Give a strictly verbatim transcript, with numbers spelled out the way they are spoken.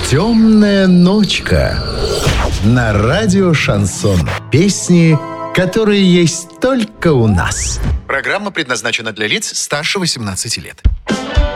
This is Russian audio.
«Темная ночка» на радио «Шансон». Песни, которые есть только у нас. Программа предназначена для лиц старше восемнадцати лет.